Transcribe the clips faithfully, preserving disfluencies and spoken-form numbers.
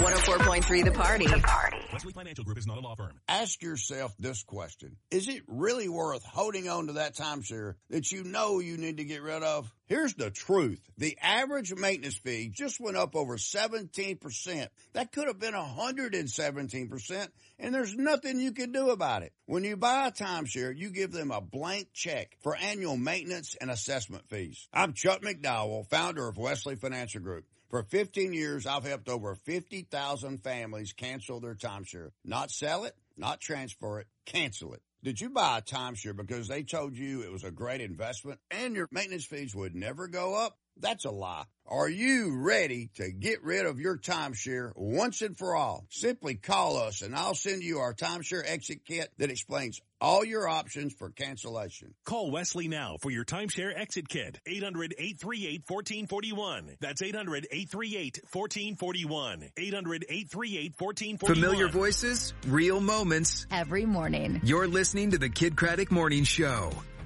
one oh four point three The Party. The Party. Wesley Financial Group is not a law firm. Ask yourself this question. Is it really worth holding on to that timeshare that you know you need to get rid of? Here's the truth. The average maintenance fee just went up over seventeen percent. That could have been one hundred seventeen percent, and there's nothing you can do about it. When you buy a timeshare, you give them a blank check for annual maintenance and assessment fees. I'm Chuck McDowell, founder of Wesley Financial Group. For fifteen years, I've helped over fifty thousand families cancel their timeshare. Not sell it, not transfer it, cancel it. Did you buy a timeshare because they told you it was a great investment and your maintenance fees would never go up? That's a lie. Are you ready to get rid of your timeshare once and for all? Simply call us and I'll send you our timeshare exit kit that explains all your options for cancellation. Call Wesley now for your timeshare exit kit. eight hundred, eight three eight, one four four one. That's eight hundred, eight three eight, one four four one. eight hundred, eight three eight, one four four one. Familiar voices, real moments. Every morning. You're listening to the Kid Craddock Morning Show.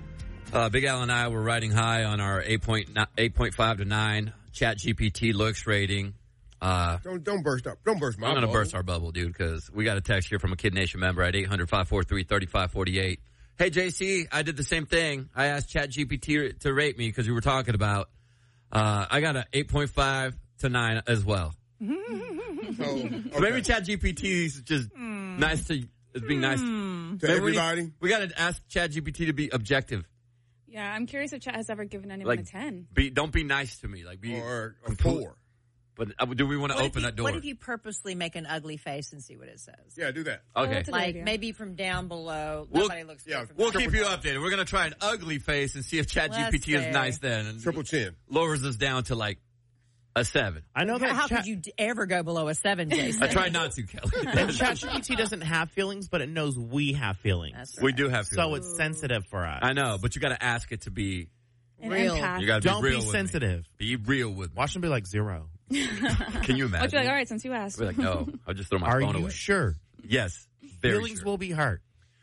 Uh, Big Al and I were riding high on our eight point five to nine Chat G P T looks rating. Uh, don't don't burst up. Don't burst my I'm going to bubble. burst our bubble, dude, because we got a text here from a Kid Nation member at eight hundred, five four three, three five four eight. Hey, J C, I did the same thing. I asked Chat G P T to rate me because we were talking about. Uh, I got an eight point five to nine as well. So, okay. So maybe Chat G P T is just mm. nice to is being nice mm. to everybody. We, we got to ask Chat G P T to be objective. Yeah, I'm curious if Chat has ever given anyone like, a ten. Be, don't be nice to me. Like be Or a four. But uh, do we want to open you, that door? What if you purposely make an ugly face and see what it says? Yeah, do that. Okay. Oh, like maybe from down below. We'll, nobody looks yeah, good from We'll down keep you updated. We're going to try an ugly face and see if Chat G P T is nice then. And Triple chin. lowers us down to like a seven. I know that. How Chat- could you d- ever go below a seven, Jason? I tried not to, Kelly. And ChatGPT doesn't have feelings, but it knows we have feelings. That's right. We do have feelings. So it's sensitive for us. I know, but you got to ask it to be An Real. empath. You got to be Don't real be with sensitive. Me. Be real with me. Watch them be like zero. Can you imagine? I'll be like, all right, since you asked. I'll be like, no. I'll just throw my Are phone you away. sure? Yes. Very Feelings sure. will be hurt.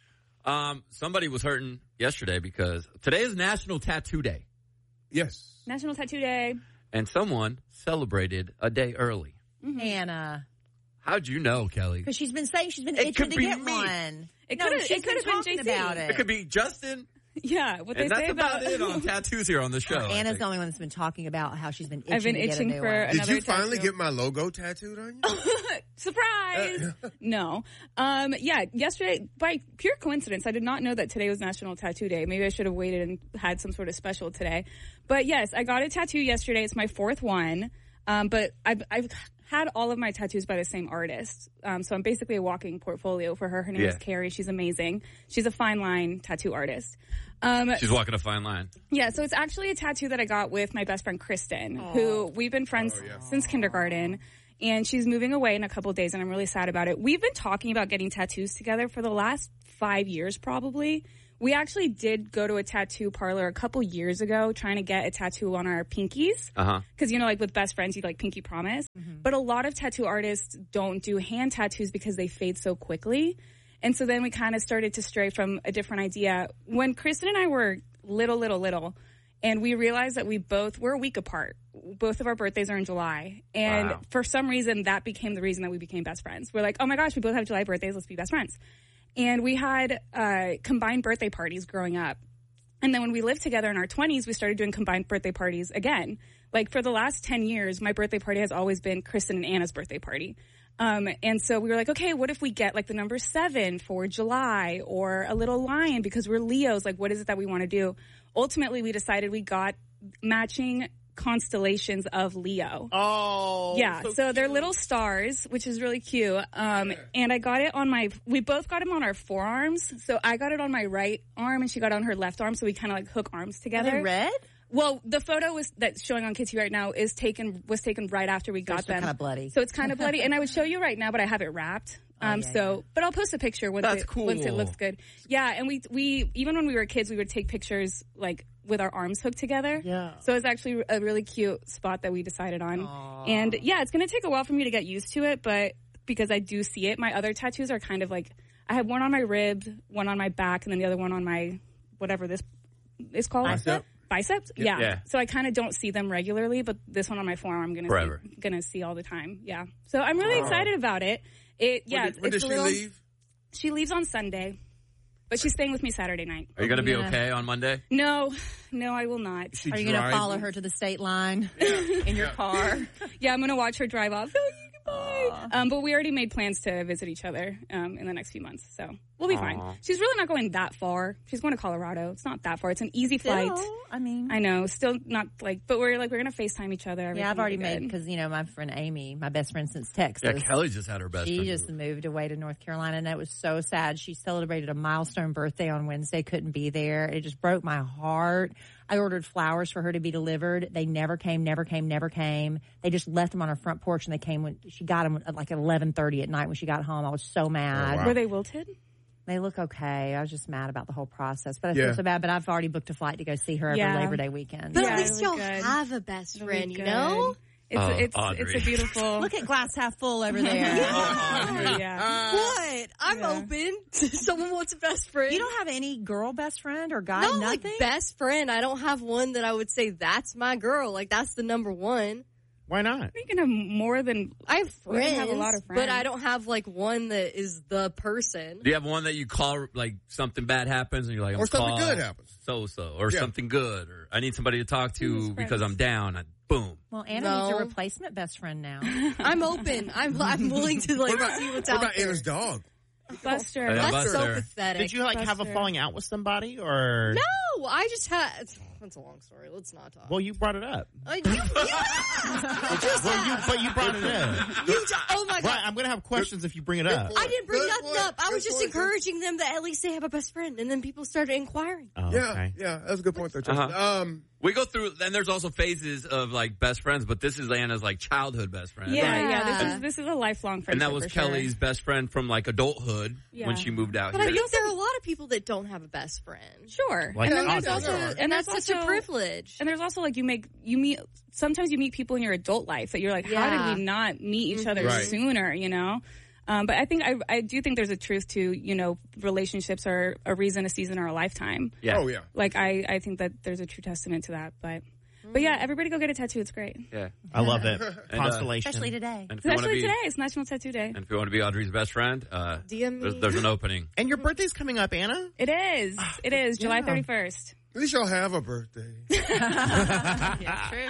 Um, somebody was hurting yesterday because today is National Tattoo Day. Yes. National Tattoo Day. And someone celebrated a day early. Mm-hmm. Hannah. How'd you know, Kelly? Because she's been saying she's been It itching could to be get me. one. It no, could've- she's it been could've been talking J C. about it. It could be Justin. Yeah, what they And that's say about, about it on tattoos here on the show. Anna's the only one that's been talking about how she's been itching I've been to get itching a new for one. another Did you finally tattoo. get my logo tattooed on you? Surprise! No. Um, yeah, yesterday, by pure coincidence, I did not know that today was National Tattoo Day. Maybe I should have waited and had some sort of special today. But yes, I got a tattoo yesterday. It's my fourth one. Um, but I've, I've had all of my tattoos by the same artist. Um, so I'm basically a walking portfolio for her. Her name Yeah. is Carrie. She's amazing. She's a fine line tattoo artist. Um, She's walking a fine line. yeah, so it's actually a tattoo that I got with my best friend Kristen, who we've been friends Oh, yeah. since kindergarten. And she's moving away in a couple of days, and I'm really sad about it. We've been talking about getting tattoos together for the last five years, probably. We actually did go to a tattoo parlor a couple years ago trying to get a tattoo on our pinkies. Uh-huh. Because, you know, like with best friends, you like pinky promise. Mm-hmm. But a lot of tattoo artists don't do hand tattoos because they fade so quickly. And so then we kind of started to stray from a different idea. When Kristen and I were little, little, little, and we realized that we both, we're a week apart. Both of our birthdays are in July. And Wow. for some reason, that became the reason that we became best friends. We're like, oh my gosh, we both have July birthdays. Let's be best friends. And we had uh, combined birthday parties growing up. And then when we lived together in our twenties, we started doing combined birthday parties again. Like for the last ten years, my birthday party has always been Kristen and Anna's birthday party. Um, and so we were like, okay, what if we get like the number seven for July or a little lion because we're Leos? Like, what is it that we want to do? Ultimately, we decided we got matching constellations of Leo. Oh, yeah. So, So, they're little stars, which is really cute. Um, and I got it on my, we both got them on our forearms. So I got it on my right arm and she got it on her left arm. So we kind of like hook arms Are together. they red? Well, the photo was that's showing on Kitty right now is taken was taken right after we got They're them. kind of bloody. So it's kind of bloody, and I would show you right now, but I have it wrapped. Um, yeah, so, yeah. but I'll post a picture once That's it cool. once it looks good. Yeah, and we we even when we were kids, we would take pictures like with our arms hooked together. Yeah. So it's actually a really cute spot that we decided on. Aww. And yeah, it's gonna take a while for me to get used to it, but because I do see it, my other tattoos are kind of like I have one on my rib, one on my back, and then the other one on my whatever this is called. Bicep. biceps. Yeah. Yeah. So I kind of don't see them regularly, but this one on my forearm, I'm gonna Forever. see, gonna see all the time. Yeah. So I'm really excited about it. It yeah. When, did, when it's does a she little, leave? She leaves on Sunday, but she's staying with me Saturday night. Are you going to be Yeah. okay on Monday? No, no, I will not. She Are you going to driving? follow her to the state line in your car? Yeah, I'm gonna watch her drive off. Goodbye. Um, but we already made plans to visit each other um, in the next few months, so we'll be fine. She's really not going that far. She's going to Colorado. It's not that far. It's an easy flight. Still, I mean, I know, still not like, but we're like we're gonna FaceTime each other. yeah, I've Everything already will be made good. because you know my friend Amy, my best friend since Texas. Yeah, Kelly just had her best She friend. just moved away to North Carolina, and it was so sad. She celebrated a milestone birthday on Wednesday, couldn't be there. It just broke my heart. I ordered flowers for her to be delivered. They never came, never came, never came. They just left them on her front porch, and they came when she got them at like eleven thirty at night when she got home. I was so mad. Oh, wow. Were they wilted? They look okay. I was just mad about the whole process, but I Yeah. feel so bad. But I've already booked a flight to go see her over Yeah. Labor Day weekend. But Yeah, at least it'll y'all be good. have a best It'll be friend, you good. know? It's Oh, it's Audrey. it's a beautiful. Look at glass half full over there. yeah. What? I'm Yeah. open. Someone wants a best friend. You don't have any girl best friend or guy? no, nothing. like best friend. I don't have one that I would say that's my girl. Like that's the number one. Why not? You can have more than. I have We can friends, have a lot of but friends. I don't have like one that is the person. Do you have one that you call, like, something bad happens and you're like, I'm Or something call good happens. So-so, or Yeah. something good, or I need somebody to talk to Who's because friends? I'm down, and boom. Well, Anna No. needs a replacement best friend now. I'm open. I'm I'm willing to like What about, see what's what out about there. Anna's dog? Buster. Yeah, That's so Buster. pathetic. Did you like have a Buster. falling out with somebody, or No, I just had. That's a long story. Let's not talk. well, you brought it up. Uh, you, you, Well, you, but you brought it up. you, oh my god! Right, I'm gonna have questions if you bring it up. I didn't bring Good nothing point. up. I was Good just point. encouraging them that at least they have a best friend, and then people started inquiring. Oh, Yeah, okay. yeah, that's a good point there, Justin. Uh-huh. Um, We go through, and there's also phases of, like, best friends, but this is Anna's, like, childhood best friend. Yeah, Right. yeah. This Yeah. is this is a lifelong And friendship. that was for sure. Kelly's best friend from, like, adulthood Yeah. when she moved out But I here. think there are a lot of people that don't have a best friend, Sure. Like and then there's us. also Yeah. and that's there's such a also- privilege. And there's also like you make you meet sometimes you meet people in your adult life that you're like, how Yeah. did we not meet each other Right. sooner? You know. Um, but I think I I do think there's a truth to, you know, relationships are a reason, a season, or a lifetime. Yeah. Oh, yeah. Like I I think that there's a true testament to that. But but yeah, everybody go get a tattoo. It's great. Yeah. I love it. uh, Constellation. Especially today. And if you want to Especially be, today, it's National Tattoo Day. and if you want to be Audrey's best friend, uh, D M me. there's, there's an opening. And your birthday's coming up, Anna. It is. It is July Yeah. thirty-first. At least y'all have a birthday. Yeah, true.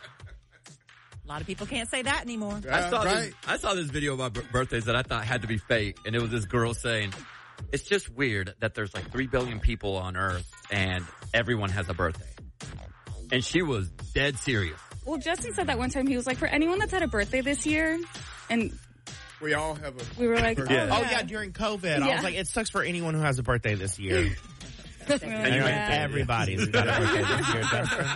A lot of people can't say that anymore. I saw right. this, I saw this video about b- birthdays that I thought had to be fake, and it was this girl saying, "It's just weird that there's like three billion people on Earth, and everyone has a birthday." And she was dead serious. Well, Justin said that one time. He was like, for anyone that's had a birthday this year, and We all have a. we were like, birthday. oh, Oh yeah. yeah, during COVID, I Yeah. was like, it sucks for anyone who has a birthday this year. We were like, And you're like, yeah. everybody's got a birthday this year.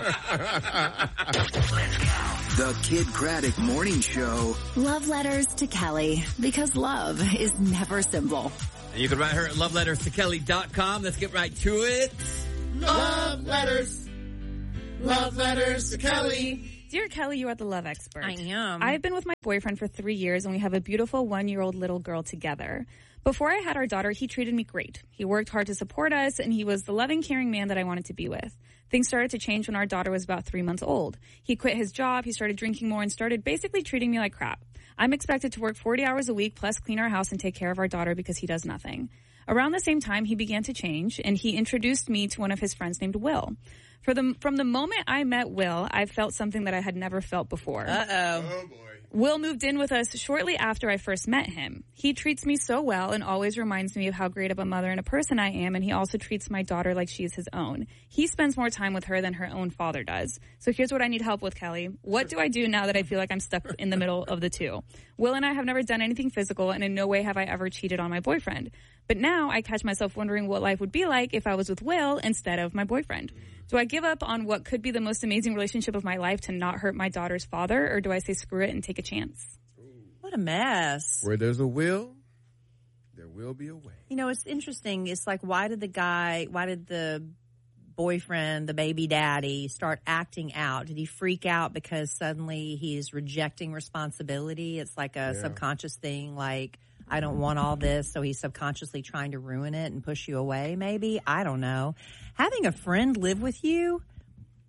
Justin. The Kid Craddock Morning Show. Love letters to Kelly, because love is never simple. And you can write her at love letters to kelly dot com. Let's get right to it. Love letters. Love letters to Kelly. Dear Kelly, you are the love expert. I am. I've been with my boyfriend for three years, and we have a beautiful one-year-old little girl together. Before I had our daughter, he treated me great. He worked hard to support us, and he was the loving, caring man that I wanted to be with. Things started to change when our daughter was about three months old. He quit his job, he started drinking more, and started basically treating me like crap. I'm expected to work forty hours a week, plus clean our house and take care of our daughter because he does nothing. Around the same time, he began to change, and he introduced me to one of his friends named Will. For the, from the moment I met Will, I felt something that I had never felt before. Uh-oh. Oh, boy. Will moved in with us shortly after I first met him. He treats me so well and always reminds me of how great of a mother and a person I am, and he also treats my daughter like she is his own. He spends more time with her than her own father does. So here's what I need help with, Kelly. What do I do now that I feel like I'm stuck in the middle of the two? Will and I have never done anything physical, and in no way have I ever cheated on my boyfriend. But now I catch myself wondering what life would be like if I was with Will instead of my boyfriend. Do I give up on what could be the most amazing relationship of my life to not hurt my daughter's father, or do I say screw it and take a chance? What a mess. Where there's a will, there will be a way. You know, it's interesting. It's like, why did the guy, why did the boyfriend, the baby daddy, start acting out? Did he freak out because suddenly he's rejecting responsibility? It's like a Yeah. subconscious thing, like, I don't want all this, so he's subconsciously trying to ruin it and push you away, maybe? I don't know. Having a friend live with you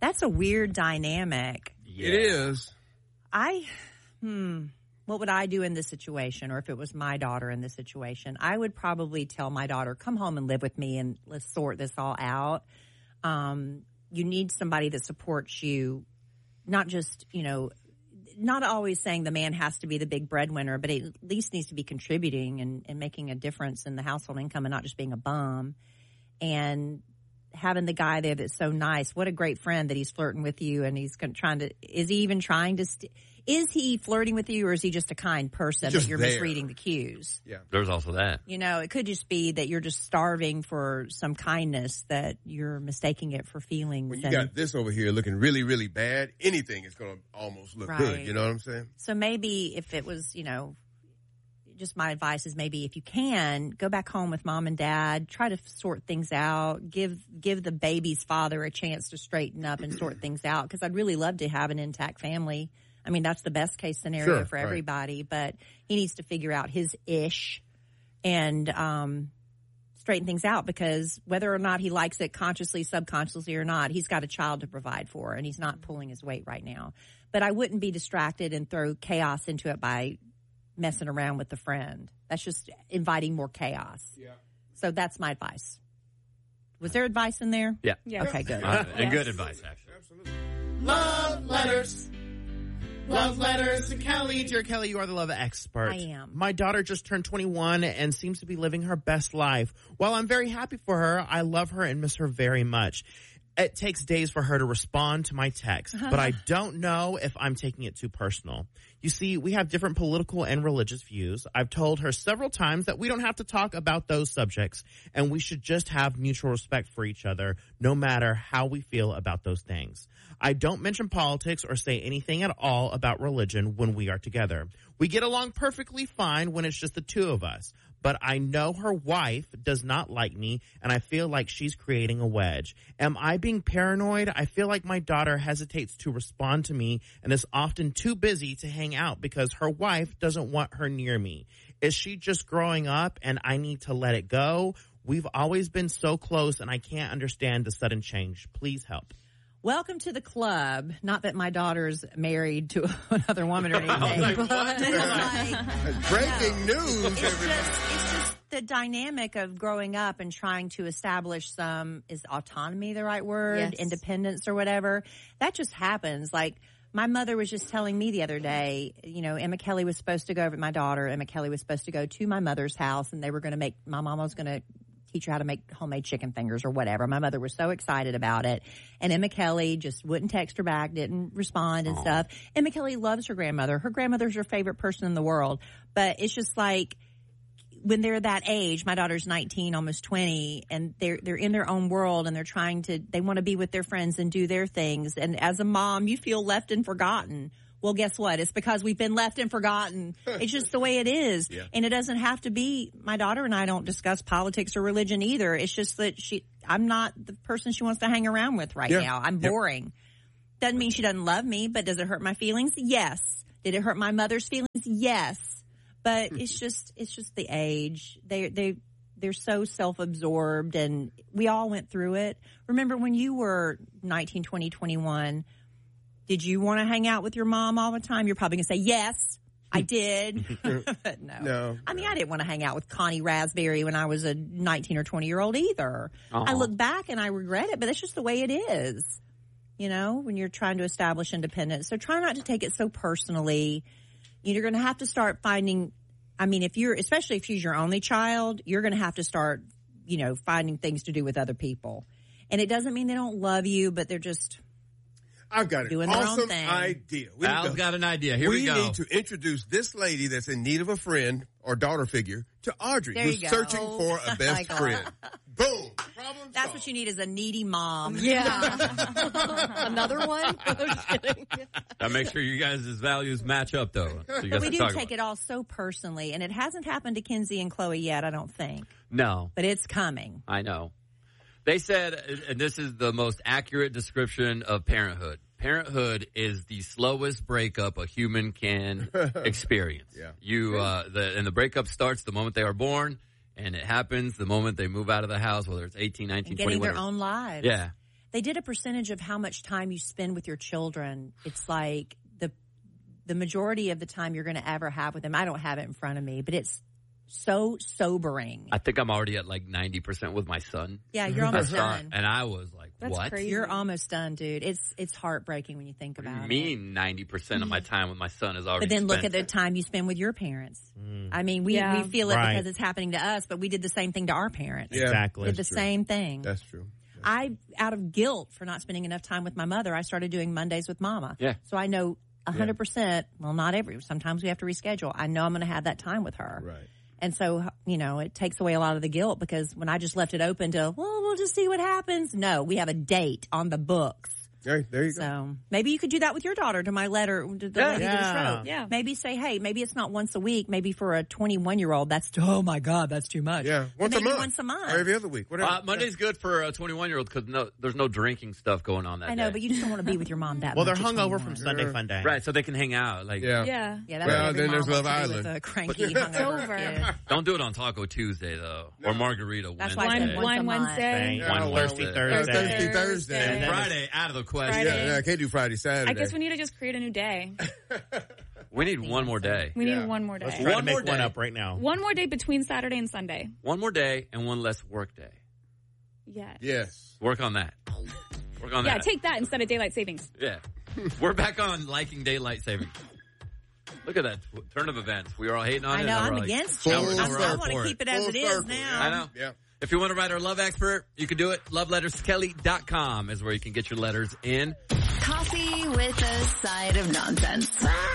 That's a weird dynamic. Yeah. It is. I, hmm, what would I do in this situation? Or if it was my daughter in this situation, I would probably tell my daughter, come home and live with me and let's sort this all out. Um, you need somebody that supports you, not just, you know, not always saying the man has to be the big breadwinner, but it at least needs to be contributing and, and making a difference in the household income and not just being a bum. And having the guy there that's so nice. What a great friend that he's flirting with you and he's trying to, is he even trying to, st- is he flirting with you or is he just a kind person just that you're there. misreading the cues? Yeah. There's also that. You know, it could just be that you're just starving for some kindness that you're mistaking it for feelings. When you and, got this over here looking really, really bad, anything is going to almost look Right. good. You know what I'm saying? So maybe if it was, you know, just my advice is maybe if you can, go back home with mom and dad, try to sort things out, give give the baby's father a chance to straighten up and sort things out, because I'd really love to have an intact family. I mean, that's the best case scenario Sure, for right. everybody, but he needs to figure out his ish and um, straighten things out, because whether or not he likes it consciously, subconsciously or not, he's got a child to provide for, and he's not pulling his weight right now. But I wouldn't be distracted and throw chaos into it by messing around with the friend. That's just inviting more chaos. Yeah. So that's my advice. Was there advice in there? Yeah. Yeah. Okay, good. Uh, and Yes. good advice, actually. Absolutely. Love letters. Love letters to Kelly. Dear Kelly, you are the love expert. I am. My daughter just turned twenty-one and seems to be living her best life. While I'm very happy for her, I love her and miss her very much. It takes days for her to respond to my text, but I don't know if I'm taking it too personal. You see, we have different political and religious views. I've told her several times that we don't have to talk about those subjects, and we should just have mutual respect for each other, no matter how we feel about those things. I don't mention politics or say anything at all about religion when we are together. We get along perfectly fine when it's just the two of us. But I know her wife does not like me, and I feel like she's creating a wedge. Am I being paranoid? I feel like my daughter hesitates to respond to me and is often too busy to hang out because her wife doesn't want her near me. Is she just growing up and I need to let it go? We've always been so close, and I can't understand the sudden change. Please help. Welcome to the club. Not that my daughter's married to another woman or anything. like, but what? it's like, Breaking news. it's just, it's just the dynamic of growing up and trying to establish some, is autonomy the right word? Yes. Independence or whatever. That just happens. Like, my mother was just telling me the other day, you know, Emma Kelly was supposed to go over, my daughter, Emma Kelly was supposed to go to my mother's house, and they were going to make, my mama was going to teach her how to make homemade chicken fingers or whatever. My mother was so excited about it. And Emma Kelly just wouldn't text her back, didn't respond and Aww. stuff. Emma Kelly loves her grandmother. Her grandmother's her favorite person in the world. But it's just like, when they're that age, my daughter's nineteen, almost twenty, and they're they're in their own world, and they're trying to, they want to be with their friends and do their things. And as a mom, you feel left and forgotten. Well, guess what? It's because we've been left and forgotten. It's just the way it is. Yeah. And it doesn't have to be, my daughter and I don't discuss politics or religion either. It's just that she, I'm not the person she wants to hang around with right Yeah. now. I'm Yep. boring. Doesn't mean she doesn't love me, but does it hurt my feelings? Yes. Did it hurt my mother's feelings? Yes. But it's just, it's just the age. They, they, they're so self-absorbed, and we all went through it. Remember when you were nineteen, twenty, twenty-one, did you want to hang out with your mom all the time? You're probably going to say, yes, I did. But no. No. I mean, I didn't want to hang out with Connie Raspberry when I was a nineteen or twenty year old either. Aw. I look back and I regret it, but that's just the way it is, you know, when you're trying to establish independence. So try not to take it so personally. You're going to have to start finding, I mean, if you're, especially if she's your only child, you're going to have to start, you know, finding things to do with other people. And it doesn't mean they don't love you, but they're just, I've got an Doing their own awesome thing. idea. We need Al's to- got an idea. Here we, we go. need to introduce this lady that's in need of a friend or daughter figure to Audrey, There who's you go. searching for a best Michael. friend. Boom. Problem that's solved. what you need is a needy mom. Yeah. Another one? I'm just kidding. Now make sure you guys' values match up, though. So you guys But we can do talk take about it all so personally, and it hasn't happened to Kinsey and Chloe yet, I don't think. No, But it's coming. I know. They said, and this is the most accurate description of parenthood. Parenthood is the slowest breakup a human can experience. Yeah. You, uh, the, and the breakup starts the moment they are born, and it happens the moment they move out of the house, whether it's eighteen, nineteen, And twenty, getting their whatever. own lives. Yeah. They did a percentage of how much time you spend with your children. It's like the the majority of the time you're going to ever have with them. I don't have it in front of me, but it's so sobering. I think I'm already at like ninety percent with my son. Yeah, you're almost I saw- done. And I was like, That's what? crazy. You're almost done, dude. It's it's heartbreaking when you think What do about you it. mean ninety percent of my time with my son is already But then look spent? at the time you spend with your parents. Mm. I mean, we, Yeah. we feel it Right. because it's happening to us, but we did the same thing to our parents. Yeah, Exactly. Did the that's true. same thing. That's true. I, out of guilt for not spending enough time with my mother, I started doing Mondays with Mama. Yeah. So I know one hundred percent, well, not every, sometimes we have to reschedule. I know I'm going to have that time with her. Right. And so, you know, it takes away a lot of the guilt because when I just left it open to, well, we'll just see what happens. No, we have a date on the books. There, there you go. So maybe you could do that with your daughter to my letter. To the Yeah. lady that just Yeah. wrote. Yeah. Maybe say, hey, maybe it's not once a week. Maybe for a twenty-one year old, that's, oh my God, that's too much. Yeah, once maybe a month. once a month. Or every other week. Whatever. Uh, Monday's good for a twenty-one year old because no, there's no drinking stuff going on that I know, day. but you just don't want to be with your mom that Well, they're much. at hungover twenty-one. from Sunday Fun Day. Right, so they can hang out. Like, yeah. Yeah. Yeah, that's Well, what every then mom there's wants Love to do Island. with a cranky It's hungover over. kid. don't do it on Taco Tuesday though, or Margarita That's Wednesday. why I One, said once a one month. Wednesday. Yeah, One Thirsty Wednesday. Thursday. Thirsty Thursday. Thursday. Friday out of the question. Friday. Yeah, yeah, I can't do Friday, Saturday. I guess we need to just create a new day. We need one more day. We need Yeah. one more day. Let's try One to make more one day. up right now. One more day between Saturday and Sunday. One more day and one less work day. Yes. Yes. Work on that. Work on Yeah, that. take that instead of daylight savings. Yeah. We're back on liking daylight saving. Look at that turn of events. We were all hating on I it. know, now I'm we're like, against Full it. now we're- now I'm- we're I all want to for keep it. it as Full it is circle. now. I know. Yeah. If you want to write our love expert, you can do it. love letters kelly dot com is where you can get your letters in. Coffee with a side of nonsense.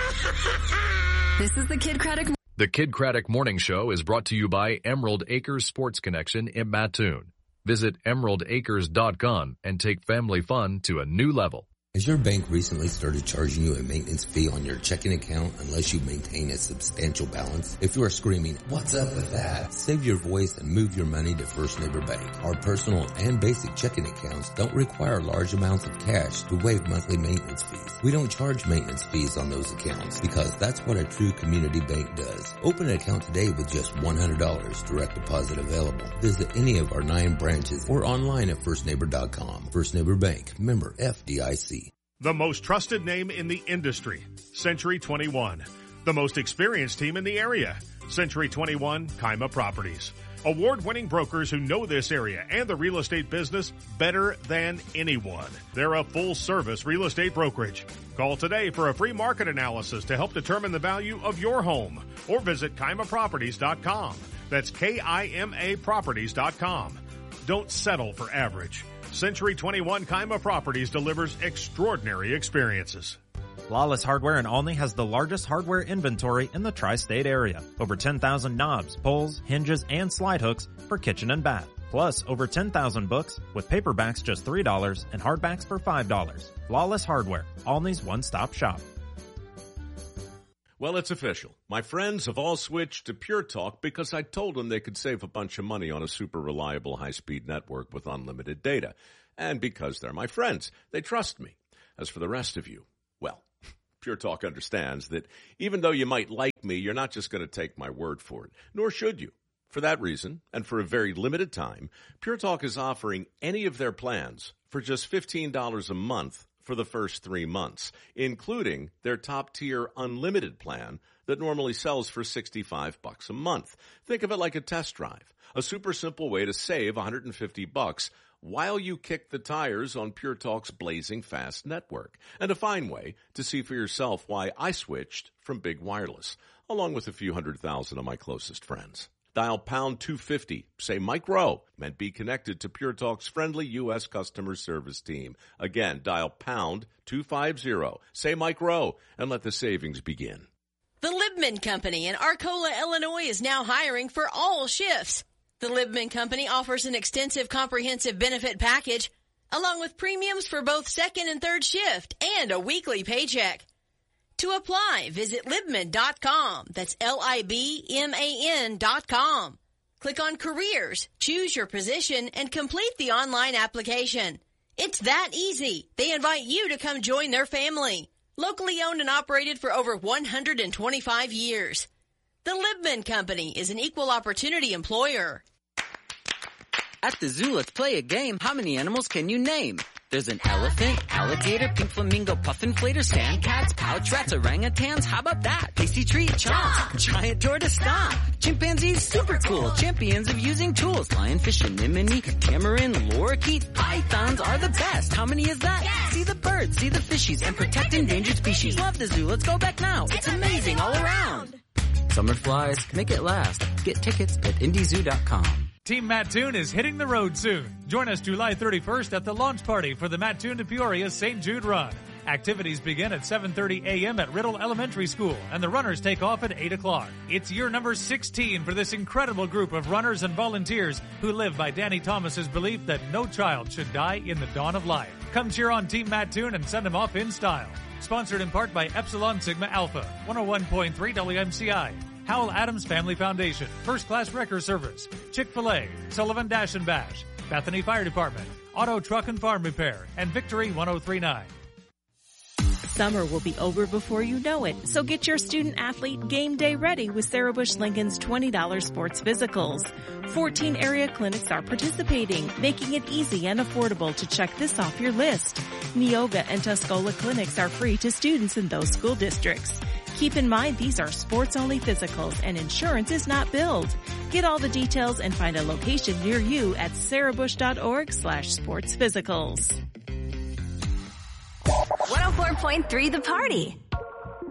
This is the Kid Craddock. The Kid Craddock Morning Show is brought to you by Emerald Acres Sports Connection in Mattoon. Visit emerald acres dot com and take family fun to a new level. Has your bank recently started charging you a maintenance fee on your checking account unless you maintain a substantial balance? If you are screaming, what's up with that? Save your voice and move your money to First Neighbor Bank. Our personal and basic checking accounts don't require large amounts of cash to waive monthly maintenance fees. We don't charge maintenance fees on those accounts because that's what a true community bank does. Open an account today with just one hundred dollars, direct deposit available. Visit any of our nine branches or online at first neighbor dot com. First Neighbor Bank, member F D I C. The most trusted name in the industry, Century twenty-one. The most experienced team in the area, Century twenty-one Kaima Properties. Award-winning brokers who know this area and the real estate business better than anyone. They're a full-service real estate brokerage. Call today for a free market analysis to help determine the value of your home or visit Kaima Properties dot com. That's K I M A Properties dot com. Don't settle for average. Century twenty-one Kaima Properties delivers extraordinary experiences. Lawless Hardware in Olney has the largest hardware inventory in the tri-state area. Over ten thousand knobs, pulls, hinges, and slide hooks for kitchen and bath. Plus, over ten thousand books with paperbacks just three dollars and hardbacks for five dollars. Lawless Hardware, Olney's one-stop shop. Well, it's official. My friends have all switched to Pure Talk because I told them they could save a bunch of money on a super reliable high-speed network with unlimited data. And because they're my friends, they trust me. As for the rest of you, well, Pure Talk understands that even though you might like me, you're not just going to take my word for it, nor should you. For that reason, and for a very limited time, Pure Talk is offering any of their plans for just fifteen dollars a month for the first three months, including their top-tier unlimited plan that normally sells for sixty-five bucks a month. Think of it like a test drive, a super simple way to save one hundred fifty bucks while you kick the tires on Pure Talk's blazing fast network, and a fine way to see for yourself why I switched from Big Wireless, along with a few hundred thousand of my closest friends. Dial pound two fifty, say Mike Rowe, and be connected to Pure Talk's friendly U S customer service team. Again, dial pound two fifty, say Mike Rowe, and let the savings begin. The Libman Company in Arcola, Illinois is now hiring for all shifts. The Libman Company offers an extensive comprehensive benefit package, along with premiums for both second and third shift, and a weekly paycheck. To apply, visit libman dot com. That's L I B M A N dot com. Click on Careers, choose your position, and complete the online application. It's that easy. They invite you to come join their family. Locally owned and operated for over one hundred twenty-five years. The Libman Company is an equal opportunity employer. At the zoo, let's play a game. How many animals can you name? There's an elephant, alligator, pink flamingo, puffin inflator, sand cats, pouch rats, orangutans. How about that? Tasty treat, chomp. Giant tortoise, stomp. Chimpanzees, super cool. Champions of using tools. Lionfish, anemone, tamarin, lorikeet. Pythons are the best. How many is that? Yes. See the birds, see the fishies, and protect endangered species. Love the zoo. Let's go back now. It's, it's amazing all around. Summer flies, make it last. Get tickets at indy zoo dot com. Team Mattoon is hitting the road soon. Join us July thirty-first at the launch party for the Mattoon to Peoria Saint Jude Run. Activities begin at seven thirty a.m. at Riddle Elementary School, and the runners take off at eight o'clock. It's year number sixteen for this incredible group of runners and volunteers who live by Danny Thomas's belief that no child should die in the dawn of life. Come cheer on Team Mattoon and send them off in style. Sponsored in part by Epsilon Sigma Alpha, one oh one point three W M C I. Howell Adams Family Foundation, First Class Wrecker Service, Chick-fil-A, Sullivan Dash and Bash, Bethany Fire Department, Auto Truck and Farm Repair, and Victory one oh three nine. Summer will be over before you know it, so get your student athlete game day ready with Sarah Bush Lincoln's twenty dollars sports physicals. fourteen area clinics are participating, making it easy and affordable to check this off your list. Neoga and Tuscola clinics are free to students in those school districts. Keep in mind these are sports-only physicals and insurance is not billed. Get all the details and find a location near you at sarahbush.org slash sports physicals. one oh four point three The Party.